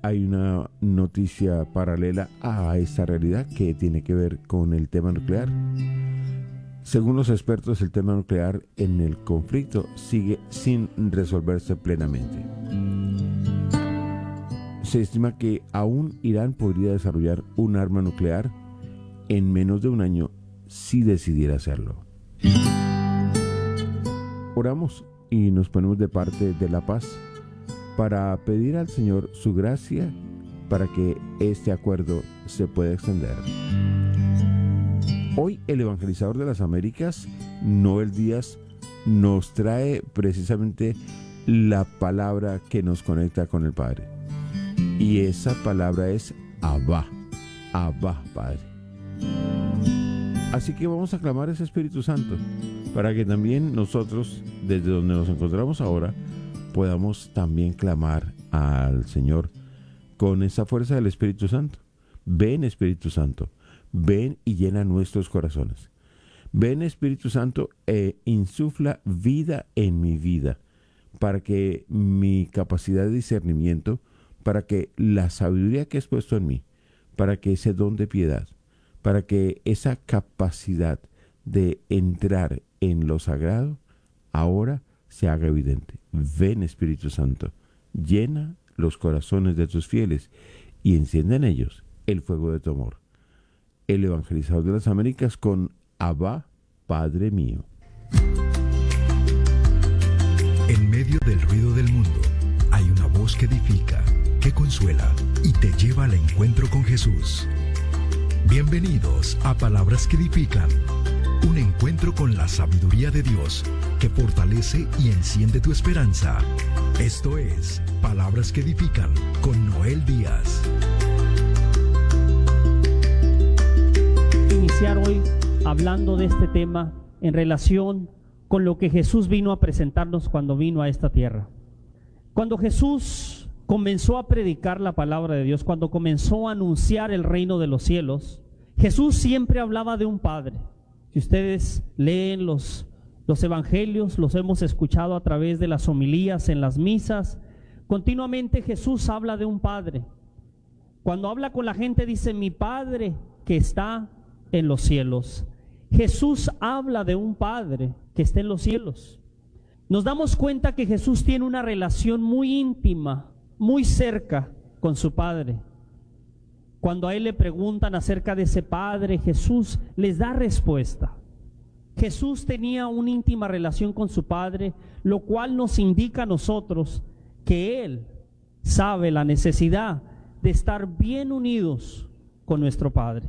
hay una noticia paralela a esta realidad que tiene que ver con el tema nuclear. Según los expertos, el tema nuclear en el conflicto sigue sin resolverse plenamente. Se estima que aún Irán podría desarrollar un arma nuclear en menos de un año si decidiera hacerlo. Oramos y nos ponemos de parte de la paz para pedir al Señor su gracia para que este acuerdo se pueda extender. Hoy el evangelizador de las Américas, Noel Díaz, nos trae precisamente la palabra que nos conecta con el Padre. Y esa palabra es Abba, Abba, Padre. Así que vamos a clamar a ese Espíritu Santo para que también nosotros, desde donde nos encontramos ahora, podamos también clamar al Señor con esa fuerza del Espíritu Santo. Ven, Espíritu Santo, ven y llena nuestros corazones. Ven, Espíritu Santo, e insufla vida en mi vida, para que mi capacidad de discernimiento, para que la sabiduría que has puesto en mí, para que ese don de piedad, para que esa capacidad de entrar en lo sagrado ahora se haga evidente. Ven, Espíritu Santo, llena los corazones de tus fieles y enciende en ellos el fuego de tu amor. El evangelizador de las Américas con Abba, Padre mío. En medio del ruido del mundo hay una voz que edifica, que consuela y te lleva al encuentro con Jesús. Bienvenidos a Palabras que Edifican, un encuentro con la sabiduría de Dios que fortalece y enciende tu esperanza. Esto es Palabras que Edifican con Noel Díaz. Iniciar hoy hablando de este tema en relación con lo que Jesús vino a presentarnos cuando vino a esta tierra. Cuando Jesús comenzó a predicar la palabra de Dios, cuando comenzó a anunciar el reino de los cielos, Jesús siempre hablaba de un Padre. Si ustedes leen los evangelios, los hemos escuchado a través de las homilías en las misas, continuamente Jesús habla de un Padre. Cuando habla con la gente dice, mi Padre que está en los cielos. Jesús habla de un Padre que está en los cielos. Nos damos cuenta que Jesús tiene una relación muy íntima, muy cerca con su Padre. Cuando a él le preguntan acerca de ese Padre, Jesús les da respuesta. Jesús tenía una íntima relación con su Padre, lo cual nos indica a nosotros que Él sabe la necesidad de estar bien unidos con nuestro Padre.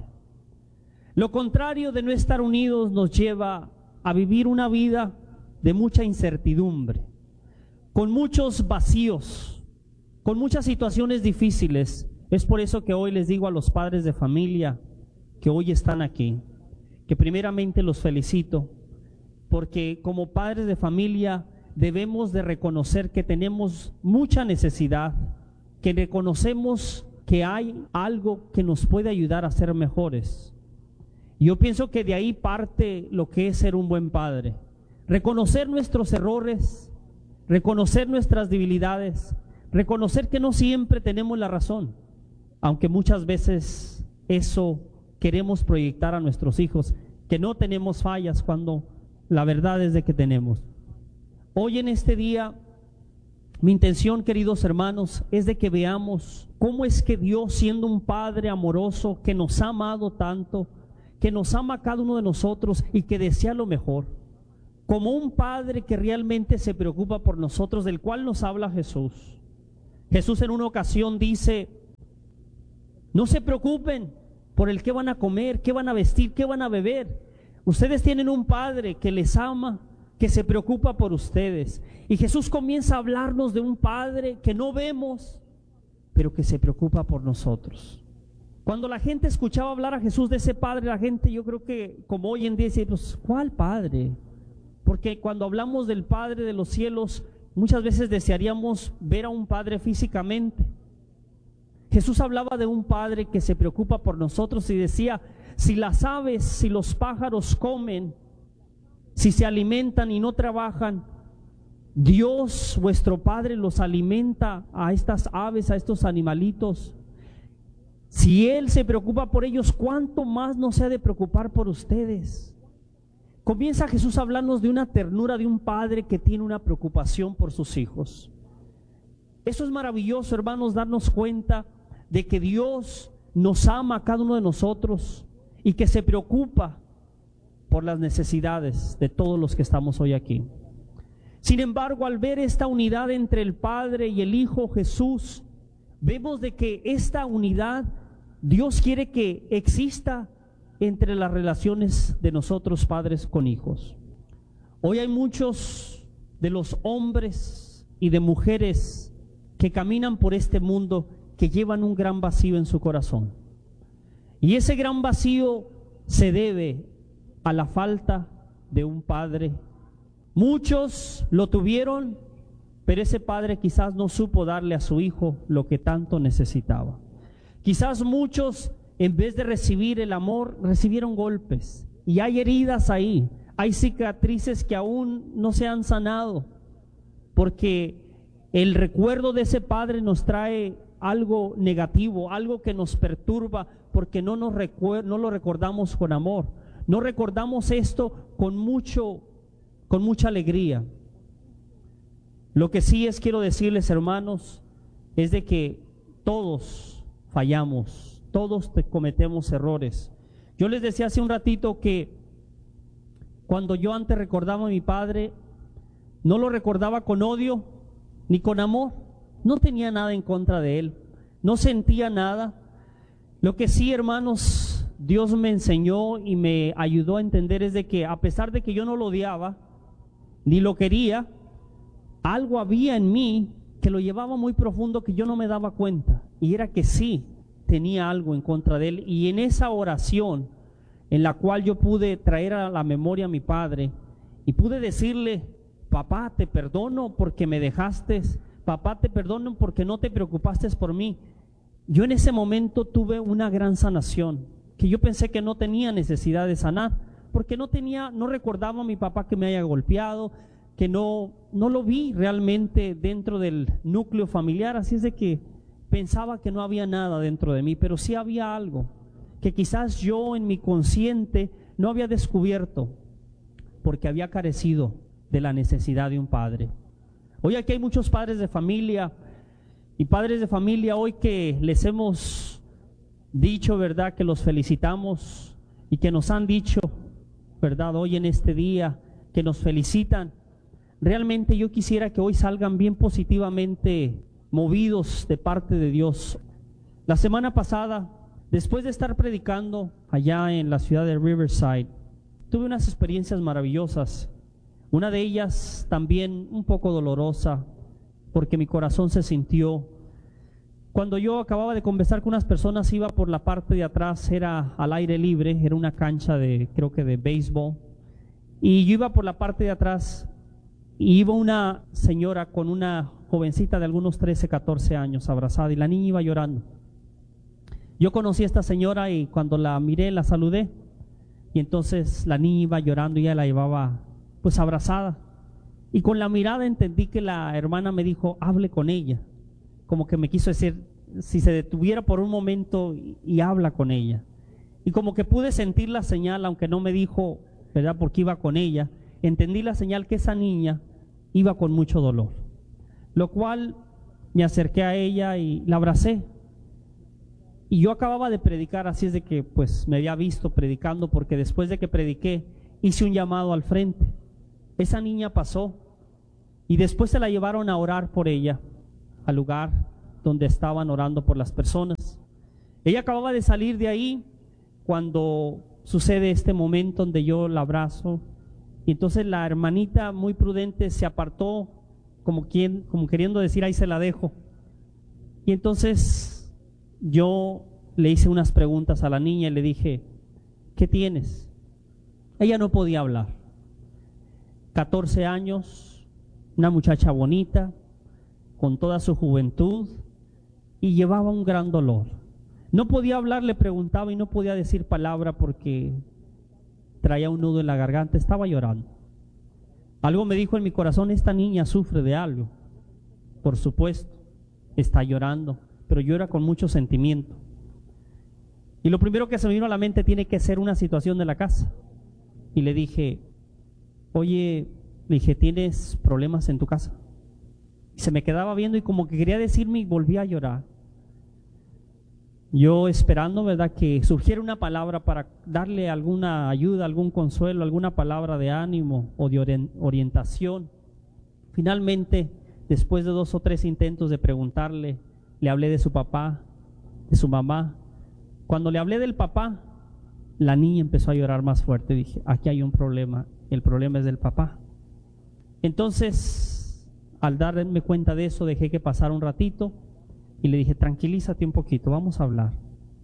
Lo contrario de no estar unidos nos lleva a vivir una vida de mucha incertidumbre, con muchos vacíos, con muchas situaciones difíciles. Es por eso que hoy les digo a los padres de familia que hoy están aquí, que primeramente los felicito, porque como padres de familia debemos de reconocer que tenemos mucha necesidad, que reconocemos que hay algo que nos puede ayudar a ser mejores. Yo pienso que de ahí parte lo que es ser un buen padre. Reconocer nuestros errores, reconocer nuestras debilidades, reconocer que no siempre tenemos la razón, aunque muchas veces eso queremos proyectar a nuestros hijos, que no tenemos fallas cuando la verdad es de que tenemos. Hoy en este día, mi intención, queridos hermanos, es de que veamos cómo es que Dios, siendo un Padre amoroso, que nos ha amado tanto, que nos ama a cada uno de nosotros y que desea lo mejor, como un Padre que realmente se preocupa por nosotros, del cual nos habla Jesús. Jesús en una ocasión dice, no se preocupen por el qué van a comer, qué van a vestir, qué van a beber. Ustedes tienen un Padre que les ama, que se preocupa por ustedes. Y Jesús comienza a hablarnos de un Padre que no vemos, pero que se preocupa por nosotros. Cuando la gente escuchaba hablar a Jesús de ese Padre, la gente, yo creo que como hoy en día dice, pues, ¿cuál Padre? Porque cuando hablamos del Padre de los cielos, muchas veces desearíamos ver a un Padre físicamente. Jesús hablaba de un Padre que se preocupa por nosotros y decía, si las aves, si los pájaros comen, si se alimentan y no trabajan, Dios, vuestro Padre, los alimenta a estas aves, a estos animalitos. Si Él se preocupa por ellos, ¿cuánto más no se ha de preocupar por ustedes? Comienza Jesús a hablarnos de una ternura de un padre que tiene una preocupación por sus hijos. Eso es maravilloso, hermanos, darnos cuenta de que Dios nos ama a cada uno de nosotros y que se preocupa por las necesidades de todos los que estamos hoy aquí. Sin embargo, al ver esta unidad entre el Padre y el Hijo Jesús, vemos de que esta unidad Dios quiere que exista entre las relaciones de nosotros padres con hijos. Hoy hay muchos de los hombres y de mujeres que caminan por este mundo que llevan un gran vacío en su corazón. Y ese gran vacío se debe a la falta de un padre. Muchos lo tuvieron, pero ese padre quizás no supo darle a su hijo lo que tanto necesitaba. Quizás muchos, en vez de recibir el amor, recibieron golpes. Y hay heridas ahí, hay cicatrices que aún no se han sanado, porque el recuerdo de ese padre nos trae algo negativo, algo que nos perturba, porque no lo recordamos con amor. No recordamos esto con mucha alegría. Lo que sí quiero decirles, hermanos, es de que todos fallamos, todos cometemos errores. Yo les decía hace un ratito que cuando yo antes recordaba a mi padre, no lo recordaba con odio ni con amor. No tenía nada en contra de él, no sentía nada. Lo que sí, hermanos, Dios me enseñó y me ayudó a entender es de que a pesar de que yo no lo odiaba ni lo quería, algo había en mí que lo llevaba muy profundo que yo no me daba cuenta, y era que sí tenía algo en contra de él. Y en esa oración en la cual yo pude traer a la memoria a mi padre y pude decirle: papá, te perdono porque me dejaste, papá, te perdono porque no te preocupaste por mí. Yo en ese momento tuve una gran sanación que yo pensé que no tenía necesidad de sanar, porque no recordaba a mi papá que me haya golpeado, que no lo vi realmente dentro del núcleo familiar. Así es de que pensaba que no había nada dentro de mí, pero sí había algo que quizás yo en mi consciente no había descubierto, porque había carecido de la necesidad de un padre. Hoy aquí hay muchos padres de familia y padres de familia hoy que les hemos dicho, ¿verdad?, que los felicitamos, y que nos han dicho, ¿verdad?, hoy en este día, que nos felicitan. Realmente yo quisiera que hoy salgan bien positivamente movidos de parte de Dios. La semana pasada, después de estar predicando allá en la ciudad de Riverside, tuve unas experiencias maravillosas. Una de ellas también un poco dolorosa, porque mi corazón se sintió. Cuando yo acababa de conversar con unas personas, iba por la parte de atrás, era al aire libre, era una cancha creo que de béisbol, y yo iba por la parte de atrás, y iba una señora con una jovencita de algunos 13, 14 años abrazada, y la niña iba llorando. Yo conocí a esta señora y cuando la miré, la saludé, y entonces la niña iba llorando y ella la llevaba pues abrazada, y con la mirada entendí que la hermana me dijo: hable con ella, como que me quiso decir si se detuviera por un momento y habla con ella. Y como que pude sentir la señal, aunque no me dijo, ¿verdad?, porque iba con ella, entendí la señal que esa niña iba con mucho dolor, lo cual me acerqué a ella y la abracé. Y yo acababa de predicar, así es de que pues me había visto predicando, porque después de que prediqué hice un llamado al frente. Esa niña pasó y después se la llevaron a orar por ella al lugar donde estaban orando por las personas. Ella acababa de salir de ahí cuando sucede este momento donde yo la abrazo, y entonces la hermanita muy prudente se apartó como queriendo decir: ahí se la dejo. Y entonces yo le hice unas preguntas a la niña y le dije: ¿qué tienes? Ella no podía hablar. 14 años, una muchacha bonita, con toda su juventud, y llevaba un gran dolor. No podía hablar, le preguntaba y no podía decir palabra porque traía un nudo en la garganta, estaba llorando. Algo me dijo en mi corazón, esta niña sufre de algo. Por supuesto, está llorando, pero llora con mucho sentimiento. Y lo primero que se me vino a la mente tiene que ser una situación de la casa. Y le dije, oye, le dije, ¿tienes problemas en tu casa? Y se me quedaba viendo y como que quería decirme y volví a llorar. Yo esperando, ¿verdad?, que surgiera una palabra para darle alguna ayuda, algún consuelo, alguna palabra de ánimo o de orientación. Finalmente, después de 2 o 3 intentos de preguntarle, le hablé de su papá, de su mamá. Cuando le hablé del papá, la niña empezó a llorar más fuerte. Dije, aquí hay un problema, el problema es del papá. Entonces, al darme cuenta de eso, dejé que pasara un ratito y le dije, tranquilízate un poquito, vamos a hablar.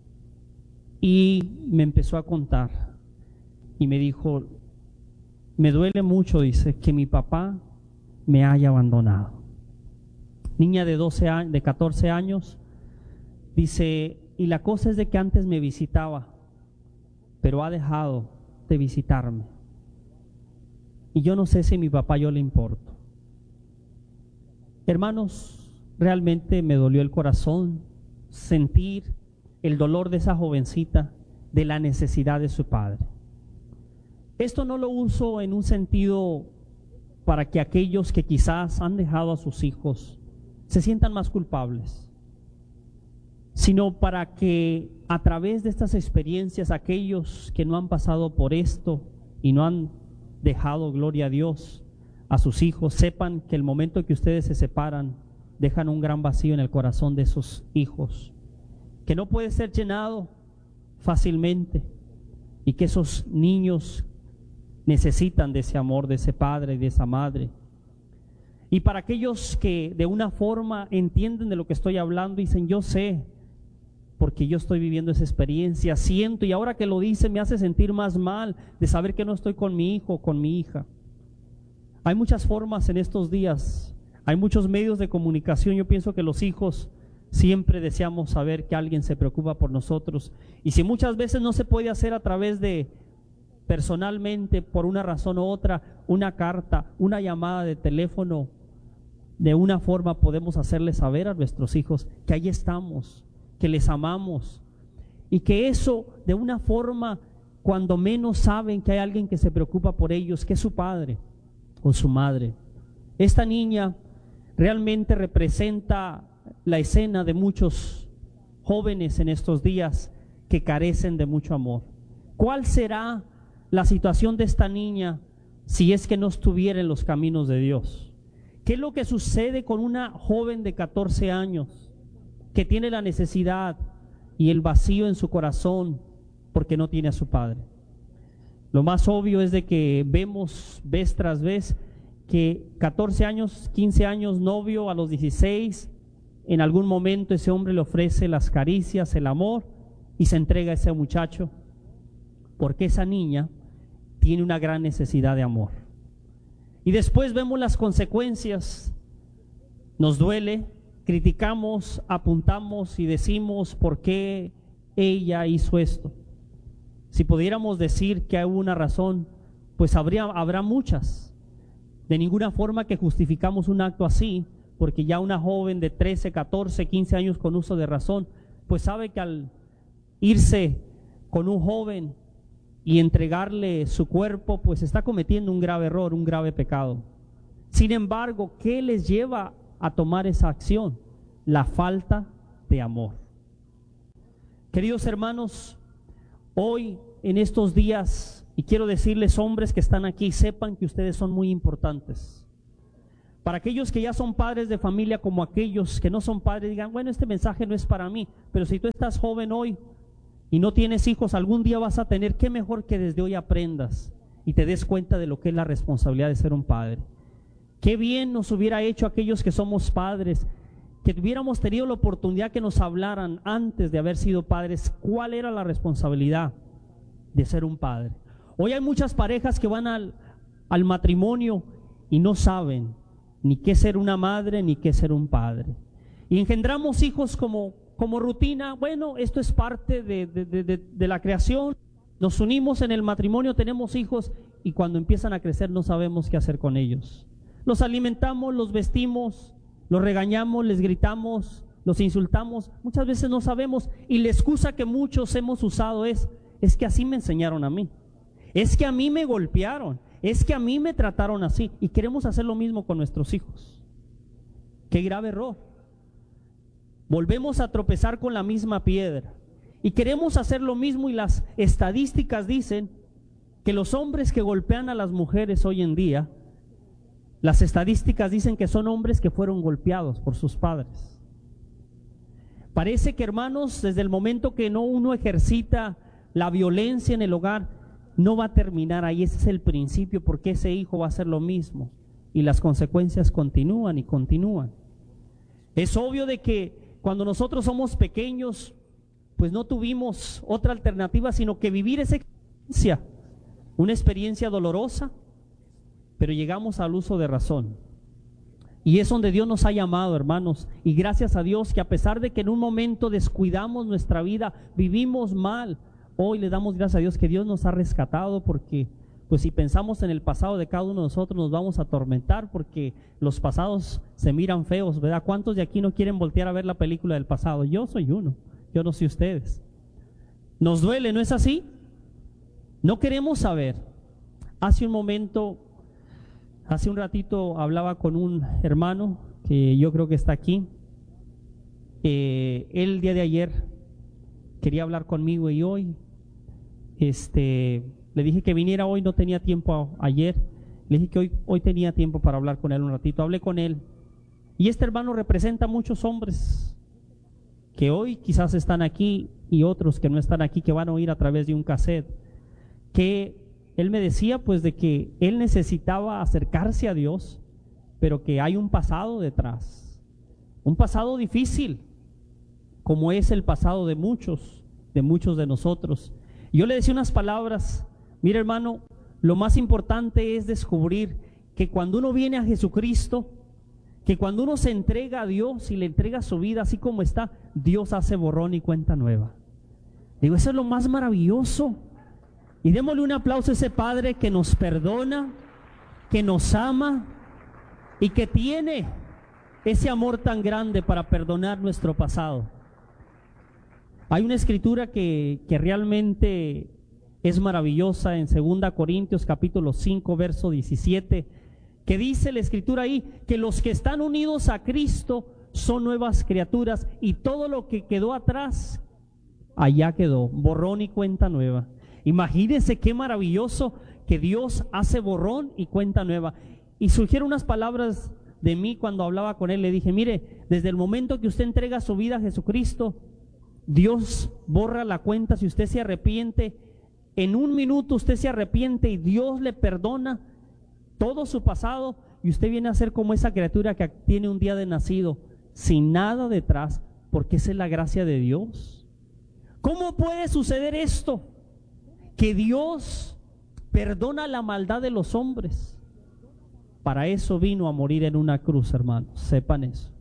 Y me empezó a contar y me dijo, me duele mucho, dice, que mi papá me haya abandonado. Niña de 14 años, dice, y la cosa es de que antes me visitaba, pero ha dejado de visitarme. Y yo no sé si a mi papá yo le importo. Hermanos, realmente me dolió el corazón sentir el dolor de esa jovencita, de la necesidad de su padre. Esto no lo uso en un sentido para que aquellos que quizás han dejado a sus hijos se sientan más culpables, sino para que a través de estas experiencias aquellos que no han pasado por esto y no han dejado, gloria a Dios, a sus hijos, sepan que el momento que ustedes se separan dejan un gran vacío en el corazón de esos hijos, que no puede ser llenado fácilmente, y que esos niños necesitan de ese amor, de ese padre y de esa madre. Y para aquellos que de una forma entienden de lo que estoy hablando, dicen, yo sé, porque yo estoy viviendo esa experiencia, siento, y ahora que lo dice me hace sentir más mal de saber que no estoy con mi hijo o con mi hija. Hay muchas formas en estos días, hay muchos medios de comunicación. Yo pienso que los hijos siempre deseamos saber que alguien se preocupa por nosotros, y si muchas veces no se puede hacer a través de personalmente, por una razón u otra, una carta, una llamada de teléfono, de una forma podemos hacerles saber a nuestros hijos que ahí estamos, que les amamos, y que eso de una forma, cuando menos saben que hay alguien que se preocupa por ellos, que es su padre o su madre. Esta niña realmente representa la escena de muchos jóvenes en estos días que carecen de mucho amor. ¿Cuál será la situación de esta niña si es que no estuviera en los caminos de Dios? ¿Qué es lo que sucede con una joven de 14 años que tiene la necesidad y el vacío en su corazón porque no tiene a su padre? Lo más obvio es de que vemos vez tras vez que 14 años, 15 años novio, a los 16, en algún momento ese hombre le ofrece las caricias, el amor, y se entrega a ese muchacho, porque esa niña tiene una gran necesidad de amor. Y después vemos las consecuencias, nos duele, criticamos, apuntamos y decimos por qué ella hizo esto. Si pudiéramos decir que hay una razón, pues habrá muchas. De ninguna forma que justificamos un acto así, porque ya una joven de 13, 14, 15 años con uso de razón, pues sabe que al irse con un joven y entregarle su cuerpo, pues está cometiendo un grave error, un grave pecado. Sin embargo, ¿qué les lleva a tomar esa acción? La falta de amor. Queridos hermanos, hoy en estos días, y quiero decirles, hombres que están aquí, sepan que ustedes son muy importantes. Para aquellos que ya son padres de familia, como aquellos que no son padres, digan, bueno, este mensaje no es para mí, pero si tú estás joven hoy y no tienes hijos, algún día vas a tener. Qué mejor que desde hoy aprendas y te des cuenta de lo que es la responsabilidad de ser un padre. Qué bien nos hubiera hecho aquellos que somos padres, que hubiéramos tenido la oportunidad que nos hablaran antes de haber sido padres, cuál era la responsabilidad de ser un padre. Hoy hay muchas parejas que van al matrimonio y no saben ni qué ser una madre ni qué ser un padre, y engendramos hijos como rutina. Bueno, esto es parte de la creación. Nos unimos en el matrimonio, tenemos hijos y cuando empiezan a crecer no sabemos qué hacer con ellos. Los alimentamos, los vestimos, los regañamos, les gritamos, los insultamos. Muchas veces no sabemos, y la excusa que muchos hemos usado es que así me enseñaron a mí, es que a mí me golpearon, es que a mí me trataron así, y queremos hacer lo mismo con nuestros hijos. Qué grave error. Volvemos a tropezar con la misma piedra y queremos hacer lo mismo, y las estadísticas dicen que los hombres que golpean a las mujeres hoy en día, las estadísticas dicen que son hombres que fueron golpeados por sus padres. Parece que, hermanos, desde el momento que uno ejercita la violencia en el hogar, no va a terminar ahí. Ese es el principio, porque ese hijo va a hacer lo mismo y las consecuencias continúan y continúan. Es obvio de que cuando nosotros somos pequeños, pues no tuvimos otra alternativa sino que vivir esa experiencia, una experiencia dolorosa, pero llegamos al uso de razón. Y es donde Dios nos ha llamado, hermanos, y gracias a Dios que a pesar de que en un momento descuidamos nuestra vida, vivimos mal, hoy le damos gracias a Dios que Dios nos ha rescatado, porque pues si pensamos en el pasado de cada uno de nosotros nos vamos a atormentar, porque los pasados se miran feos, ¿verdad? ¿Cuántos de aquí no quieren voltear a ver la película del pasado? Yo soy uno, yo no sé ustedes. Nos duele, ¿no es así? No queremos saber. Hace un ratito hablaba con un hermano que yo creo que está aquí. Él el día de ayer quería hablar conmigo y hoy le dije que viniera hoy, no tenía tiempo ayer. Le dije que hoy tenía tiempo para hablar con él un ratito. Hablé con él. Y este hermano representa a muchos hombres que hoy quizás están aquí y otros que no están aquí, que van a oír a través de un cassette. Que él me decía pues de que él necesitaba acercarse a Dios, pero que hay un pasado detrás. Un pasado difícil, como es el pasado de muchos de nosotros. Y yo le decía unas palabras. Mira, hermano, lo más importante es descubrir que cuando uno viene a Jesucristo, que cuando uno se entrega a Dios y le entrega su vida así como está, Dios hace borrón y cuenta nueva. Digo, eso es lo más maravilloso. Y démosle un aplauso a ese Padre que nos perdona, que nos ama y que tiene ese amor tan grande para perdonar nuestro pasado. Hay una escritura que realmente es maravillosa en 2 Corintios capítulo 5 verso 17, que dice la escritura ahí que los que están unidos a Cristo son nuevas criaturas, y todo lo que quedó atrás allá quedó, borrón y cuenta nueva. Imagínense qué maravilloso que Dios hace borrón y cuenta nueva. Y surgieron unas palabras de mí cuando hablaba con él. Le dije, mire, desde el momento que usted entrega su vida a Jesucristo, Dios borra la cuenta. Si usted se arrepiente, en un minuto usted se arrepiente y Dios le perdona todo su pasado, y usted viene a ser como esa criatura que tiene un día de nacido, sin nada detrás, porque esa es la gracia de Dios. ¿Cómo puede suceder esto? Que Dios perdona la maldad de los hombres. Para eso vino a morir en una cruz, hermanos, sepan eso.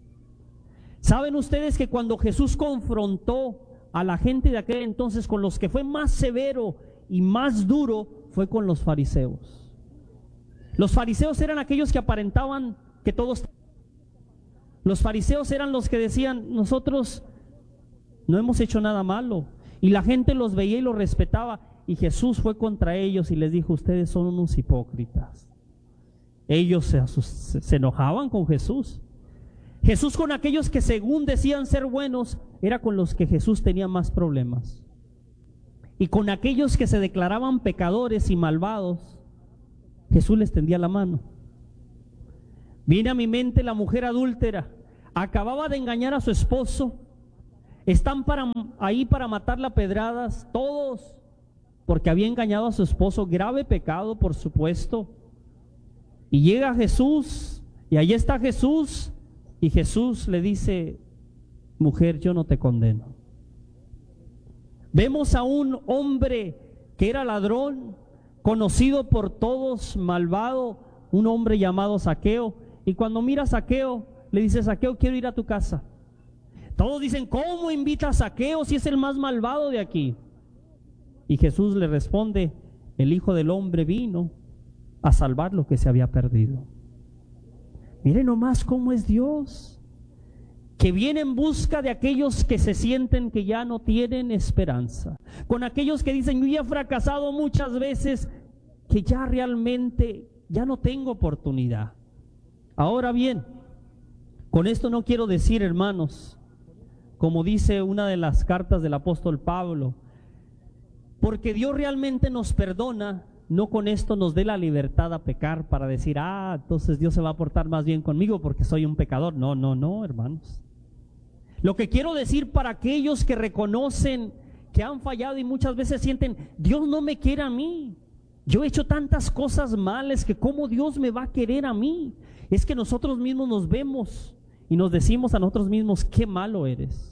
¿Saben ustedes que cuando Jesús confrontó a la gente de aquel entonces, con los que fue más severo y más duro fue con los fariseos? Los fariseos eran aquellos que aparentaban que todos... Los fariseos eran los que decían, nosotros no hemos hecho nada malo, y la gente los veía y los respetaba, y Jesús fue contra ellos y les dijo, ustedes son unos hipócritas. Ellos se enojaban con Jesús. Jesús con aquellos que según decían ser buenos, era con los que Jesús tenía más problemas. Y con aquellos que se declaraban pecadores y malvados, Jesús les tendía la mano. Viene a mi mente la mujer adúltera, acababa de engañar a su esposo, están ahí para matarla a pedradas, todos, porque había engañado a su esposo, grave pecado por supuesto. Y llega Jesús, y ahí está Jesús, y Jesús le dice, mujer, yo no te condeno. Vemos a un hombre que era ladrón, conocido por todos, malvado, un hombre llamado Zaqueo, y cuando mira a Zaqueo, le dice, Zaqueo, quiero ir a tu casa. Todos dicen, ¿cómo invita a Zaqueo si es el más malvado de aquí? Y Jesús le responde, el Hijo del Hombre vino a salvar lo que se había perdido. Miren nomás cómo es Dios, que viene en busca de aquellos que se sienten que ya no tienen esperanza, con aquellos que dicen: yo ya he fracasado muchas veces, que ya realmente ya no tengo oportunidad. Ahora bien, con esto no quiero decir, hermanos, como dice una de las cartas del apóstol Pablo, porque Dios realmente nos perdona, no con esto nos dé la libertad a pecar para decir: entonces Dios se va a portar más bien conmigo porque soy un pecador. No, hermanos. Lo que quiero decir para aquellos que reconocen que han fallado y muchas veces sienten: Dios no me quiere a mí, yo he hecho tantas cosas malas que ¿cómo Dios me va a querer a mí? Es que nosotros mismos nos vemos y nos decimos a nosotros mismos: qué malo eres.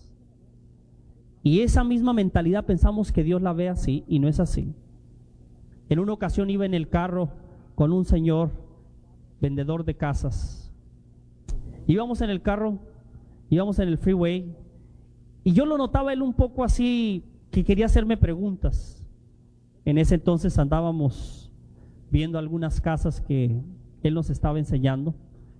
Y esa misma mentalidad pensamos que Dios la ve así, y no es así. En una ocasión iba en el carro con un señor vendedor de casas. Íbamos en el carro, íbamos en el freeway, y yo lo notaba él un poco así, que quería hacerme preguntas. En ese entonces andábamos viendo algunas casas que él nos estaba enseñando,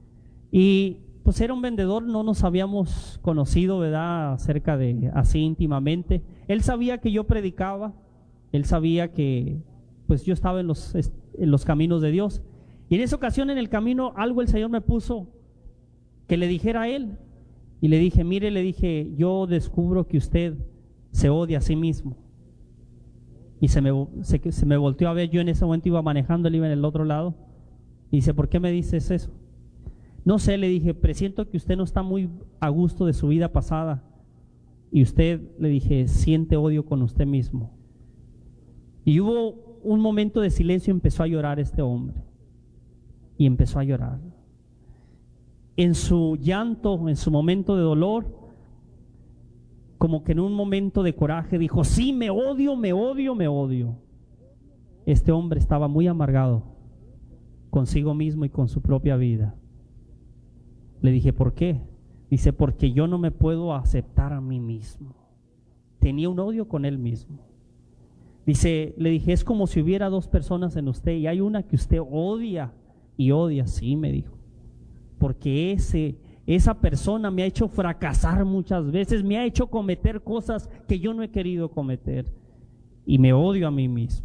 y pues era un vendedor, no nos habíamos conocido, ¿verdad?, acerca de así íntimamente. Él sabía que yo predicaba, él sabía que pues yo estaba en los caminos de Dios, y en esa ocasión en el camino algo el Señor me puso que le dijera a él, y le dije: mire, le dije, yo descubro que usted se odia a sí mismo. Y se me volteó a ver. Yo en ese momento iba manejando, él iba en el otro lado, y dice: ¿por qué me dices eso? No sé, le dije, presiento que usted no está muy a gusto de su vida pasada, y usted, le dije, siente odio con usted mismo. Y hubo un momento de silencio, empezó a llorar este hombre, y empezó a llorar. En su llanto, en su momento de dolor, como que en un momento de coraje dijo: sí, me odio, me odio, me odio. Este hombre estaba muy amargado consigo mismo y con su propia vida. Le dije: ¿por qué? Dice: porque yo no me puedo aceptar a mí mismo. Tenía un odio con él mismo. Dice, le dije: es como si hubiera dos personas en usted y hay una que usted odia y odia. Sí, me dijo, porque esa persona me ha hecho fracasar muchas veces, me ha hecho cometer cosas que yo no he querido cometer, y me odio a mí mismo.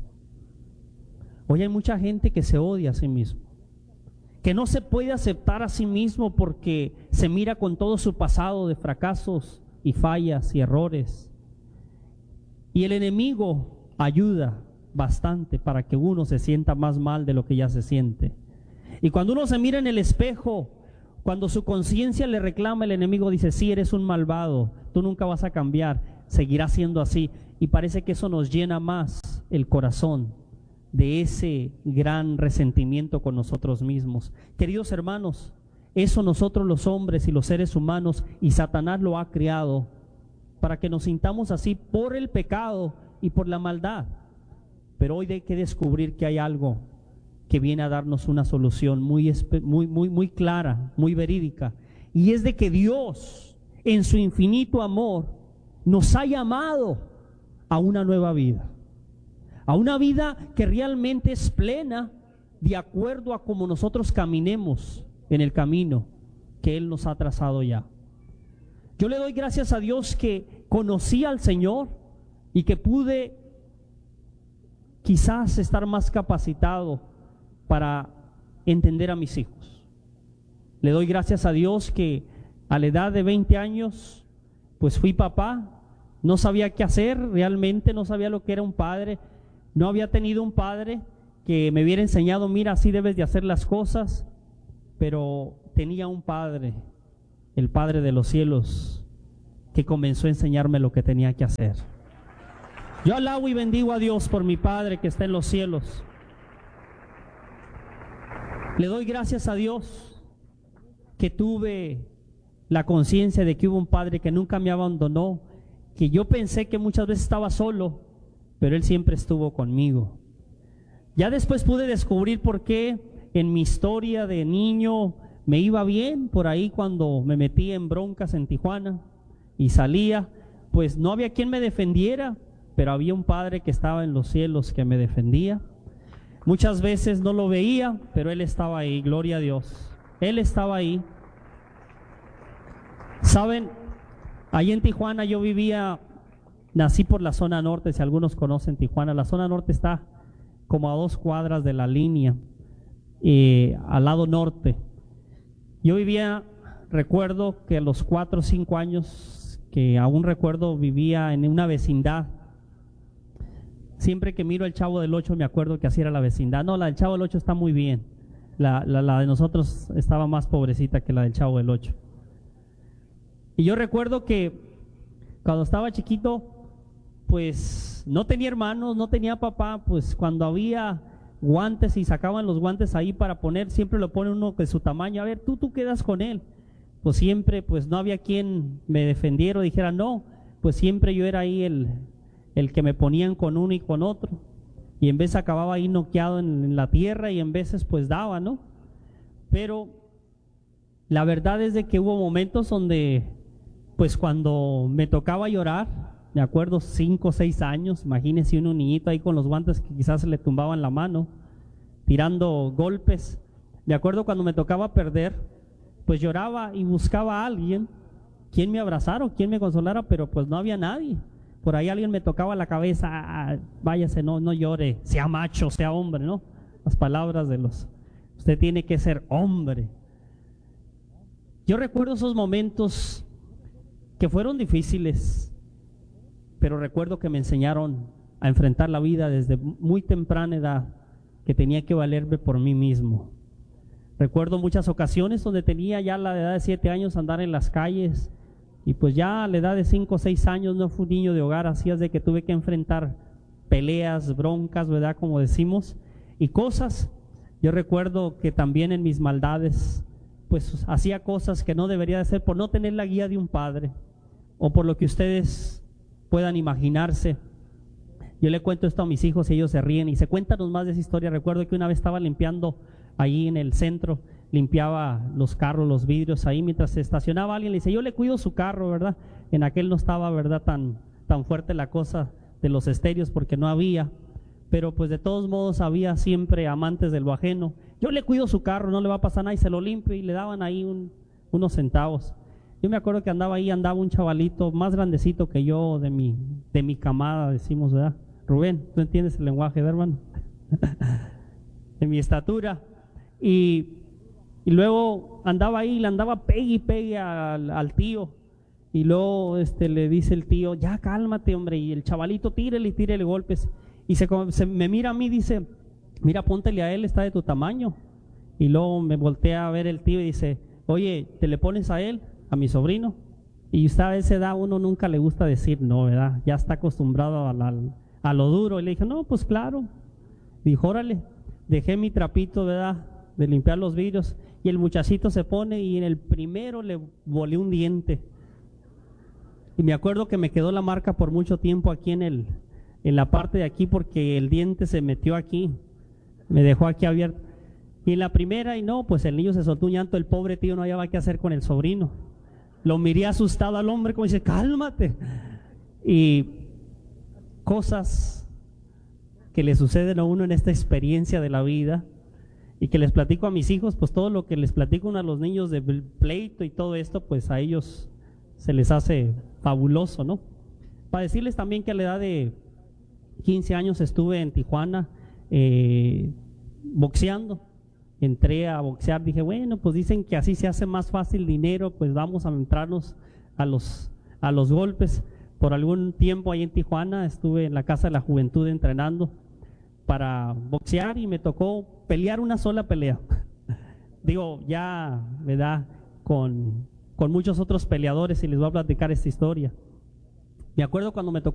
Hoy hay mucha gente que se odia a sí mismo, que no se puede aceptar a sí mismo porque se mira con todo su pasado de fracasos y fallas y errores. Y el enemigo ayuda bastante para que uno se sienta más mal de lo que ya se siente. Y cuando uno se mira en el espejo, cuando su conciencia le reclama, el enemigo dice: sí, eres un malvado, tú nunca vas a cambiar, seguirás siendo así. Y parece que eso nos llena más el corazón de ese gran resentimiento con nosotros mismos. Queridos hermanos, eso nosotros los hombres y los seres humanos, y Satanás lo ha creado para que nos sintamos así por el pecado y por la maldad. Pero hoy hay que descubrir que hay algo que viene a darnos una solución muy clara, muy verídica, y es de que Dios, en su infinito amor, nos ha llamado a una nueva vida, a una vida que realmente es plena, de acuerdo a cómo nosotros caminemos en el camino que Él nos ha trazado ya. Yo le doy gracias a Dios que conocí al Señor y que pude quizás estar más capacitado para entender a mis hijos. Le doy gracias a Dios que a la edad de 20 años pues fui papá. No sabía qué hacer, realmente no sabía lo que era un padre. No había tenido un padre que me hubiera enseñado: mira, así debes de hacer las cosas. Pero tenía un Padre, el Padre de los cielos, que comenzó a enseñarme lo que tenía que hacer. Yo alabo y bendigo a Dios por mi Padre que está en los cielos. Le doy gracias a Dios que tuve la conciencia de que hubo un Padre que nunca me abandonó, que yo pensé que muchas veces estaba solo, pero Él siempre estuvo conmigo. Ya después pude descubrir por qué en mi historia de niño me iba bien por ahí cuando me metía en broncas en Tijuana y salía, pues no había quien me defendiera, pero había un Padre que estaba en los cielos que me defendía. Muchas veces no lo veía, pero Él estaba ahí, gloria a Dios. Él estaba ahí. Saben, ahí en Tijuana yo vivía, nací por la zona norte, si algunos conocen Tijuana. La zona norte está como a 2 cuadras de la línea, al lado norte. Yo vivía, recuerdo que a los 4 o 5 años, que aún recuerdo, vivía en una vecindad. Siempre que miro el Chavo del 8 me acuerdo que así era la vecindad. No, la del Chavo del 8 está muy bien. La de nosotros estaba más pobrecita que la del Chavo del 8. Y yo recuerdo que cuando estaba chiquito, pues no tenía hermanos, no tenía papá, pues cuando había guantes y sacaban los guantes ahí para poner, siempre lo pone uno de su tamaño. A ver, tú quedas con él. Pues siempre, pues no había quien me defendiera o dijera no, pues siempre yo era ahí el que me ponían con uno y con otro. Y en veces acababa ahí noqueado en la tierra y en veces pues daba, ¿no? Pero la verdad es de que hubo momentos donde, pues cuando me tocaba llorar, me acuerdo 5 o 6 años, imagínense un niñito ahí con los guantes que quizás se le tumbaban la mano, tirando golpes. Me acuerdo cuando me tocaba perder, pues lloraba y buscaba a alguien, quien me abrazara o quien me consolara, pero pues no había nadie. Por ahí alguien me tocaba la cabeza, váyase, no llore, sea macho, sea hombre, ¿no? Las palabras usted tiene que ser hombre. Yo recuerdo esos momentos que fueron difíciles, pero recuerdo que me enseñaron a enfrentar la vida desde muy temprana edad, que tenía que valerme por mí mismo. Recuerdo muchas ocasiones donde tenía ya la edad de 7 años andar en las calles, y pues ya a la edad de 5 o 6 años no fui un niño de hogar, así es de que tuve que enfrentar peleas, broncas, ¿verdad? Como decimos, y cosas. Yo recuerdo que también en mis maldades, pues hacía cosas que no debería de hacer por no tener la guía de un padre, o por lo que ustedes puedan imaginarse. Yo le cuento esto a mis hijos y ellos se ríen y dice, cuéntanos más de esa historia. Recuerdo que una vez estaba limpiando ahí en el centro, limpiaba los carros, los vidrios ahí, mientras se estacionaba alguien, le dice, yo le cuido su carro, ¿verdad? En aquel no estaba, ¿verdad?, tan fuerte la cosa de los estéreos porque no había, pero pues de todos modos había siempre amantes de lo ajeno. Yo le cuido su carro, no le va a pasar nada, y se lo limpio, y le daban ahí unos centavos. Yo me acuerdo que andaba un chavalito más grandecito que yo, de mi camada, decimos, ¿verdad? Rubén, ¿tú entiendes el lenguaje, ¿verdad, hermano? De mi estatura. Y luego andaba ahí, le andaba pegue al tío. Y luego le dice el tío, ya cálmate, hombre. Y el chavalito tírele golpes. Y me mira a mí y dice, mira, póntele a él, está de tu tamaño. Y luego me voltea a ver el tío y dice, oye, ¿te le pones a él, a mi sobrino? Y usted a esa edad uno nunca le gusta decir no, ¿verdad? Ya está acostumbrado a lo duro. Y le dije, no, pues claro. Dijo, órale. Dejé mi trapito, ¿verdad?, de limpiar los vidrios, y el muchachito se pone y en el primero le volé un diente. Y me acuerdo que me quedó la marca por mucho tiempo aquí en la parte de aquí, porque el diente se metió aquí, me dejó aquí abierto. Y en la primera, y no, pues el niño se soltó un llanto, el pobre tío no hallaba qué hacer con el sobrino. Lo miré asustado al hombre, como dice, cálmate. Y cosas que le suceden a uno en esta experiencia de la vida, y que les platico a mis hijos, pues todo lo que les platico a los niños de pleito y todo esto, pues a ellos se les hace fabuloso, ¿no? Para decirles también que a la edad de 15 años estuve en Tijuana boxeando. Entré a boxear, dije, bueno, pues dicen que así se hace más fácil dinero, pues vamos a entrarnos a los golpes. Por algún tiempo ahí en Tijuana estuve en la Casa de la Juventud entrenando para boxear, y me tocó pelear una sola pelea. Digo, ya, ¿verdad?, con muchos otros peleadores, y les voy a platicar esta historia. Me acuerdo cuando me tocó